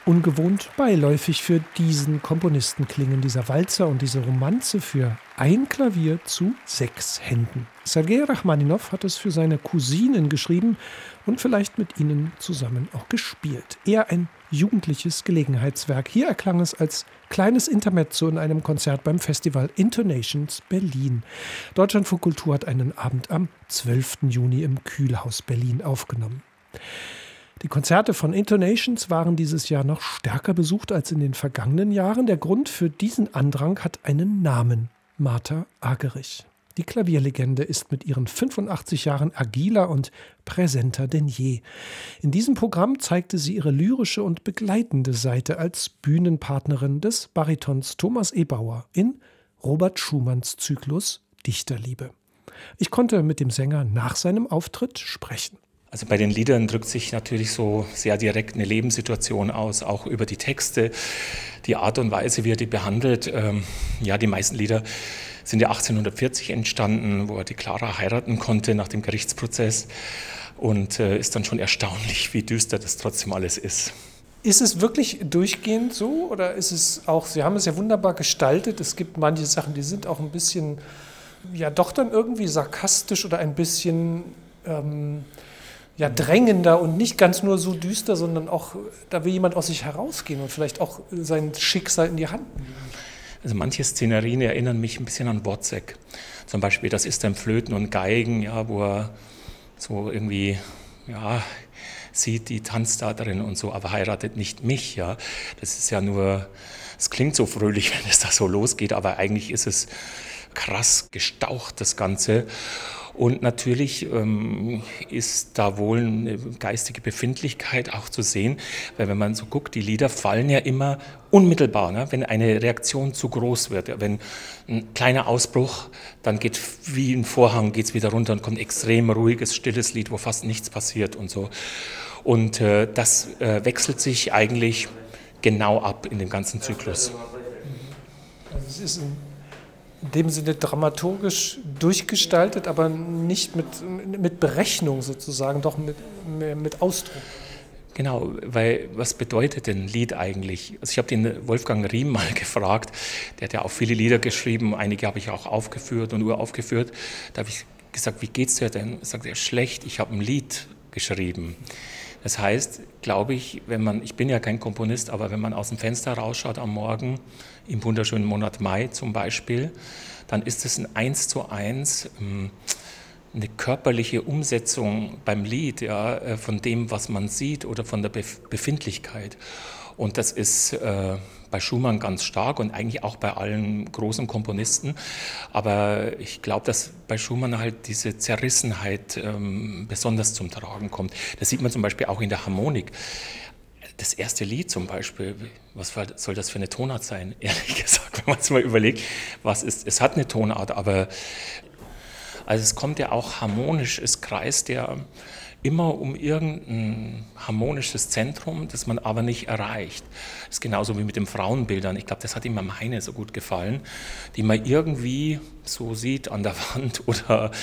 Ungewohnt beiläufig für diesen Komponisten klingen dieser Walzer und diese Romanze für ein Klavier zu 6 Händen. Sergei Rachmaninow hat es für seine Cousinen geschrieben und vielleicht mit ihnen zusammen auch gespielt. Eher ein jugendliches Gelegenheitswerk. Hier erklang es als kleines Intermezzo in einem Konzert beim Festival Intonations Berlin. Deutschlandfunk Kultur hat einen Abend am 12. Juni im Kühlhaus Berlin aufgenommen. Die Konzerte von Intonations waren dieses Jahr noch stärker besucht als in den vergangenen Jahren. Der Grund für diesen Andrang hat einen Namen: Martha Argerich. Die Klavierlegende ist mit ihren 85 Jahren agiler und präsenter denn je. In diesem Programm zeigte sie ihre lyrische und begleitende Seite als Bühnenpartnerin des Baritons Thomas Ebauer in Robert Schumanns Zyklus Dichterliebe. Ich konnte mit dem Sänger nach seinem Auftritt sprechen. Also bei den Liedern drückt sich natürlich so sehr direkt eine Lebenssituation aus, auch über die Texte, die Art und Weise, wie er die behandelt. Die meisten Lieder sind ja 1840 entstanden, wo er die Clara heiraten konnte nach dem Gerichtsprozess. Und ist dann schon erstaunlich, wie düster das trotzdem alles ist. Ist es wirklich durchgehend so oder ist es auch, Sie haben es ja wunderbar gestaltet, es gibt manche Sachen, die sind auch ein bisschen, ja doch dann irgendwie sarkastisch oder ein bisschen drängender und nicht ganz nur so düster, sondern auch, da will jemand aus sich herausgehen und vielleicht auch sein Schicksal in die Hand nehmen. Also manche Szenerien erinnern mich ein bisschen an Wozzeck. Zum Beispiel, das ist dann Flöten und Geigen, ja, wo er so irgendwie, sieht, die tanzt da drin und so, aber heiratet nicht mich, ja. Das ist ja nur, es klingt so fröhlich, wenn es da so losgeht, aber eigentlich ist es krass gestaucht, das Ganze. Und natürlich ist da wohl eine geistige Befindlichkeit auch zu sehen, weil wenn man so guckt, die Lieder fallen ja immer unmittelbar, ne? Wenn eine Reaktion zu groß wird. Wenn ein kleiner Ausbruch, dann geht wie ein Vorhang, geht's wieder runter und kommt extrem ruhiges, stilles Lied, wo fast nichts passiert und so. Und das wechselt sich eigentlich genau ab in dem ganzen Zyklus. Also es ist in dem Sinne dramaturgisch durchgestaltet, aber nicht mit Berechnung sozusagen, doch mit Ausdruck. Genau, weil was bedeutet denn ein Lied eigentlich? Also ich habe den Wolfgang Riem mal gefragt, der hat ja auch viele Lieder geschrieben, einige habe ich auch aufgeführt und uraufgeführt. Da habe ich gesagt, wie geht's dir denn? Sagt er, schlecht, ich habe ein Lied geschrieben. Das heißt, glaube ich, ich bin ja kein Komponist, aber wenn man aus dem Fenster rausschaut am Morgen, im wunderschönen Monat Mai zum Beispiel, dann ist es ein 1:1, eine körperliche Umsetzung beim Lied, ja, von dem, was man sieht oder von der Befindlichkeit. Und das ist bei Schumann ganz stark und eigentlich auch bei allen großen Komponisten. Aber ich glaube, dass bei Schumann halt diese Zerrissenheit besonders zum Tragen kommt. Das sieht man zum Beispiel auch in der Harmonik. Das erste Lied zum Beispiel, was soll das für eine Tonart sein? Ehrlich gesagt, wenn man es mal überlegt, es hat eine Tonart, aber also es kommt ja auch harmonisch, es kreist ja immer um irgendein harmonisches Zentrum, das man aber nicht erreicht. Das ist genauso wie mit den Frauenbildern. Ich glaube, das hat ihm am Heine so gut gefallen, die man irgendwie so sieht an der Wand oder